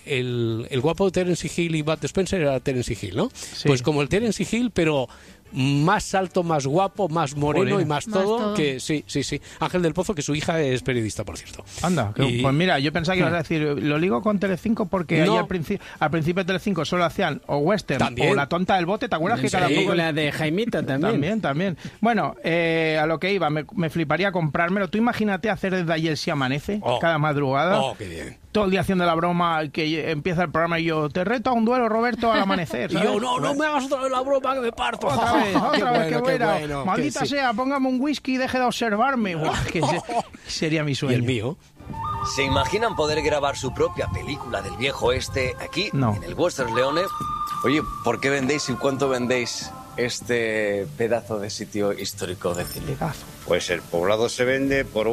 el guapo de Terence Hill y Bud Spencer era Terence Hill, ¿no? Sí. Pues como el Terence Hill, pero más alto, más guapo, más moreno y más todo, que sí. Ángel del Pozo, que su hija es periodista, por cierto. Anda, pues mira, yo pensaba que ibas a decir, lo ligo con Telecinco porque ahí al principio de Telecinco solo hacían o western ¿También? o La tonta del bote, ¿te acuerdas? Que cada poco... la de Jaimito también. También. Bueno, a lo que iba, me fliparía comprármelo. Tú imagínate hacer desde ayer si amanece, cada madrugada. Oh, qué bien. Todo el día haciendo la broma, que empieza el programa y yo, te reto a un duelo, Roberto, al amanecer, ¿sabes? Y yo, no me hagas otra vez la broma que me parto. Otra vez, qué buena. bueno, Maldita sea, póngame un whisky y deje de observarme. Buah, que sería mi sueño. Y el mío. ¿Se imaginan poder grabar su propia película del viejo oeste aquí, en el Western Leone? Oye, ¿por qué vendéis y cuánto vendéis este pedazo de sitio histórico de Chile? Pues el poblado se vende por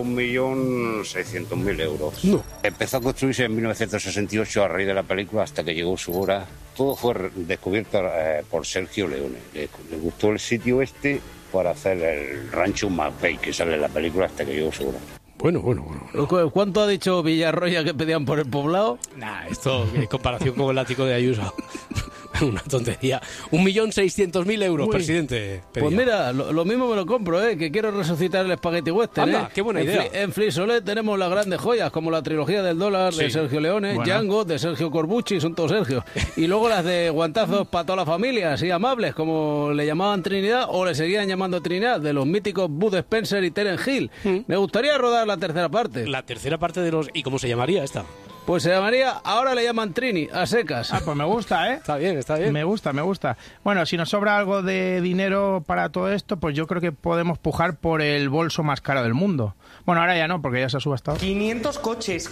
1.600.000 euros. No. Empezó a construirse en 1968 a raíz de la película hasta que llegó su hora. Todo fue descubierto por Sergio Leone. Le gustó el sitio este para hacer el rancho Mapei, que sale en la película, hasta que llegó su hora. Bueno. ¿Cuánto ha dicho Villarroya que pedían por el poblado? Nah, esto en comparación con el ático de Ayuso. Una tontería. 1.600.000 euros, presidente. Pues mira, lo mismo me lo compro, que quiero resucitar el Spaghetti Western. Anda, qué buena idea. En Frisolet tenemos las grandes joyas, como la trilogía del dólar de Sergio Leone, Django de Sergio Corbucci, son todos Sergio. Y luego las de guantazos para toda la familia, así amables, como le llamaban Trinidad o le seguían llamando Trinidad, de los míticos Bud Spencer y Terence Hill. Me gustaría rodar la tercera parte. La tercera parte de los... ¿Y cómo se llamaría esta? Pues se llamaría, ahora le llaman Trini, a secas. Pues me gusta, ¿eh? Está bien. Me gusta. Bueno, si nos sobra algo de dinero para todo esto, pues yo creo que podemos pujar por el bolso más caro del mundo. Bueno, ahora ya no, porque ya se ha subastado. 500 coches,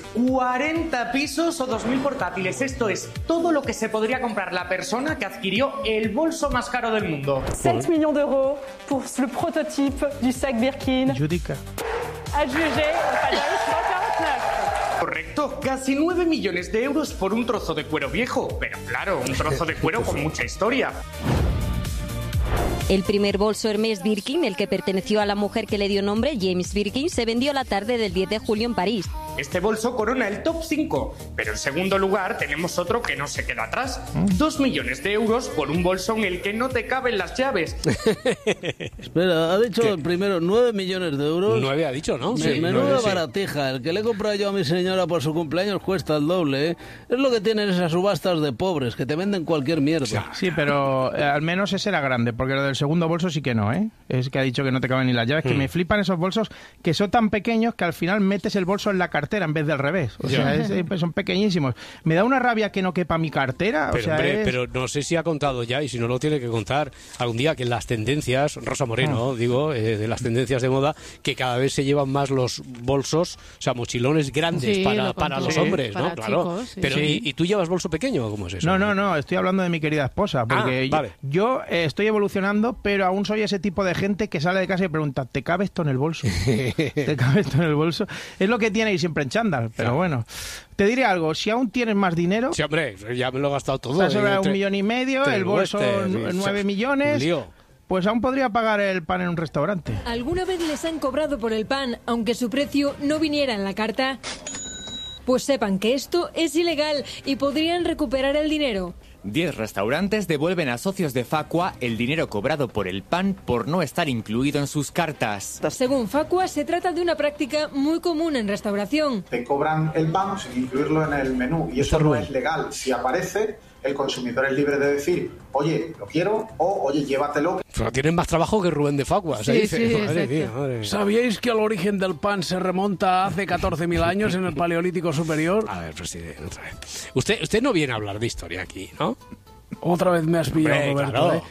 40 pisos o 2.000 portátiles. Esto es todo lo que se podría comprar la persona que adquirió el bolso más caro del mundo. 7 millions d'euros pour le prototype du sac Birkin. Judica. Adjugé au Paris 149. Correcto, casi 9 millones de euros por un trozo de cuero viejo. Pero claro, un trozo de cuero con mucha historia. El primer bolso Hermès Birkin, el que perteneció a la mujer que le dio nombre, James Birkin, se vendió la tarde del 10 de julio en París. Este bolso corona el top 5, pero en segundo lugar tenemos otro que no se queda atrás. 2 millones de euros por un bolso en el que no te caben las llaves. Espera, ha dicho el primero 9 millones de euros. 9 ha dicho, ¿no? Menuda baratija. El que le he comprado yo a mi señora por su cumpleaños cuesta el doble, ¿eh? Es lo que tienen esas subastas de pobres, que te venden cualquier mierda. Sí, pero al menos ese era grande, porque lo del segundo bolso sí que no, ¿eh? Es que ha dicho que no te caben ni las llaves, que me flipan esos bolsos que son tan pequeños que al final metes el bolso en la cartera en vez del revés. O sea, son pequeñísimos. Me da una rabia que no quepa mi cartera. Pero, hombre, pero no sé si ha contado ya, y si no lo tiene que contar algún día, que en las tendencias, Rosa Moreno, de las tendencias de moda, que cada vez se llevan más los bolsos, o sea, mochilones grandes para los hombres, ¿no? Claro. Chicos, pero ¿y tú llevas bolso pequeño o cómo es eso? No, estoy hablando de mi querida esposa, porque yo estoy evolucionando, pero aún soy ese tipo de gente que sale de casa y pregunta, ¿te cabe esto en el bolso? ¿Te cabe esto en el bolso? Es lo que tiene ir siempre en chándal, pero bueno. Te diré algo, si aún tienes más dinero... Sí, hombre, ya me lo he gastado todo. Estás sobre 1,5 millones, el bolso 9 millones... Pues aún podría pagar el pan en un restaurante. ¿Alguna vez les han cobrado por el pan, aunque su precio no viniera en la carta? Pues sepan que esto es ilegal y podrían recuperar el dinero. 10 restaurantes devuelven a socios de Facua el dinero cobrado por el pan por no estar incluido en sus cartas. Según Facua, se trata de una práctica muy común en restauración. Te cobran el pan sin incluirlo en el menú y eso no es legal. Si aparece, el consumidor es libre de decir, oye, lo quiero, o oye, llévatelo. Pero tienen más trabajo que Rubén de Facua. Sí, madre mía. ¿Sabíais que el origen del pan se remonta a hace 14.000 años en el Paleolítico Superior? A ver, presidente, otra vez. Usted no viene a hablar de historia aquí, ¿no? Otra vez me has pillado, Roberto. Claro.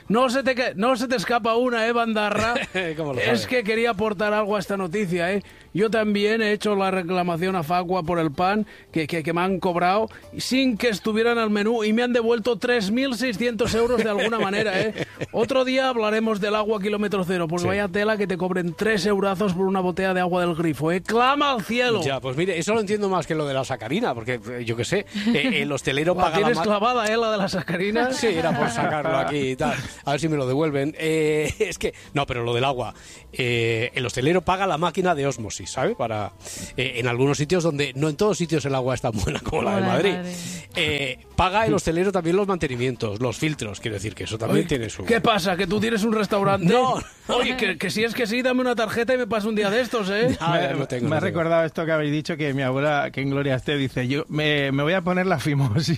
No se te escapa una, Bandarra. Es que quería aportar algo a esta noticia, Yo también he hecho la reclamación a Facua por el pan que me han cobrado sin que estuvieran al menú y me han devuelto 3.600 euros de alguna manera, Otro día hablaremos del agua kilómetro cero, porque vaya tela que te cobren 3 eurazos por una botella de agua del grifo, ¡Clama al cielo! Ya, pues mire, eso lo entiendo más que lo de la sacarina, porque yo qué sé, el hostelero paga ¿Tienes clavada, la de la sacarina? Sí, era por sacarlo aquí y tal. A ver si me lo devuelven. Es que... No, pero lo del agua. El hostelero paga la máquina de ósmosis. dosis, ¿sabes? Para en algunos sitios donde no en todos sitios el agua es tan buena como la de Madrid. Paga el hostelero también los mantenimientos, los filtros, quiero decir que eso también tiene su... ¿Qué pasa? ¿Que tú tienes un restaurante? No. Oye, que si es que sí, dame una tarjeta y me paso un día de estos, ¿eh? Me ha recordado esto que habéis dicho, que mi abuela, que en gloria esté, dice, yo me voy a poner la fimosis.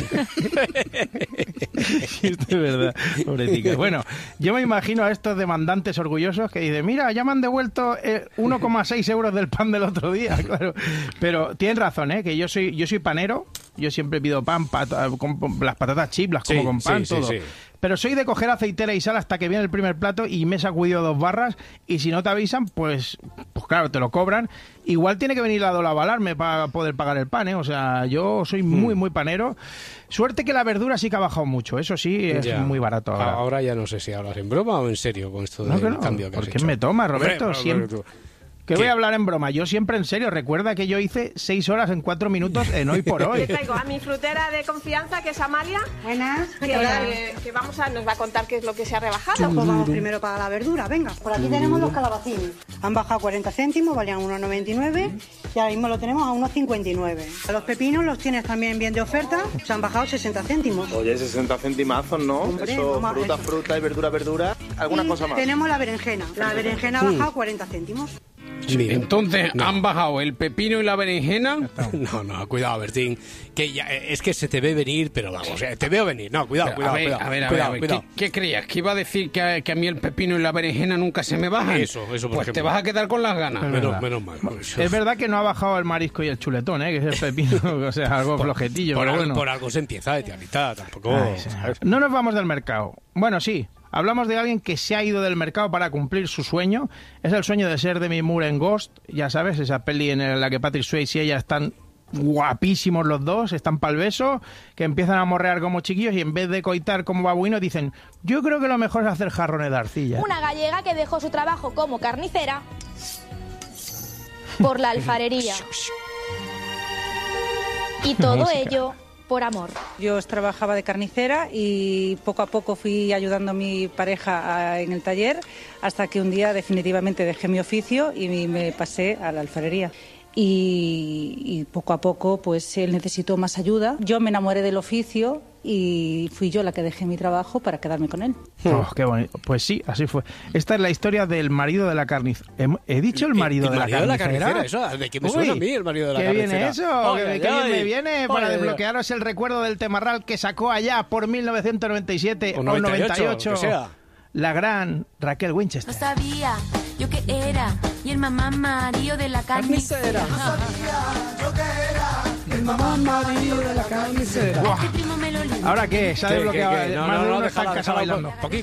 Esto es verdad, pobrecita. Bueno, yo me imagino a estos demandantes orgullosos que dicen, mira, ya me han devuelto 1,6 euros del pan del otro día, claro. Pero tienen razón, que yo soy panero, yo siempre pido pan, con las patatas chips, las como con pan, todo. Sí. Pero soy de coger aceitera y sal hasta que viene el primer plato y me he sacudido 2 barras, y si no te avisan, pues claro, te lo cobran. Igual tiene que venir la Dola a avalarme para poder pagar el pan, O sea, yo soy muy panero. Suerte que la verdura sí que ha bajado mucho, eso sí, es muy barato ahora. Ahora ya no sé si hablas en broma o en serio con esto del cambio que has ¿Por qué hecho? me tomas, Roberto? Siempre... Que voy a hablar en broma, yo siempre en serio. Recuerda que yo hice 6 horas en 4 minutos en Hoy por Hoy. Le traigo a mi frutera de confianza, que es Amalia. Buenas. Que nos va a contar qué es lo que se ha rebajado. Pues vamos primero para la verdura, venga. Por aquí tenemos los calabacines. Han bajado 40 céntimos, valían 1,99 y ahora mismo lo tenemos a 1,59. Los pepinos los tienes también bien de oferta, se han bajado 60 céntimos. Oye, 60 centimazos, ¿no? Hombre, eso, fruta y verdura. ¿Alguna cosa más? Tenemos la berenjena. La berenjena ha bajado 40 céntimos. Entonces, ¿han bajado el pepino y la berenjena? No, cuidado, Bertín, que ya, es que se te ve venir, pero vamos, te veo venir. No, cuidado. A ver. ¿Qué creías? ¿Que iba a decir que a mí el pepino y la berenjena nunca se me bajan? Eso, por pues ejemplo. Te vas a quedar con las ganas. Menos mal. Es verdad que no ha bajado el marisco y el chuletón, que es el pepino, o sea, algo flojetillo. Por algo se empieza, Tianita, tampoco... No nos vamos del mercado. Bueno, sí. Hablamos de alguien que se ha ido del mercado para cumplir su sueño. Es el sueño de ser Demi Moore en Ghost. Ya sabes, esa peli en la que Patrick Swayze y ella están guapísimos los dos, están pa'l beso, que empiezan a morrear como chiquillos y en vez de coitar como babuinos dicen, yo creo que lo mejor es hacer jarrones de arcilla. Una gallega que dejó su trabajo como carnicera por la alfarería. Y todo ello... por amor. Yo trabajaba de carnicera y poco a poco fui ayudando a mi pareja en el taller hasta que un día definitivamente dejé mi oficio y me pasé a la alfarería. Y poco a poco pues él necesitó más ayuda. Yo me enamoré del oficio y fui yo la que dejé mi trabajo para quedarme con él. Oh, qué bonito. Pues sí, así fue. Esta es la historia del marido de la carnicera. ¿He dicho el marido de la carnicera? Eso, ¿de qué me suena a mí el marido de la carnicera? ¿Qué viene eso? ¿Qué bien me viene para desbloquearos el recuerdo del Temarral que sacó allá por 1997 o 98? La gran Raquel Winchester. No sabía yo qué era y el mamá Mario de la carnicera. No sabía yo qué era el mamá Mario de la carnicera. ¿Ahora qué? ¿Se ha desbloqueado? No, déjala bailando.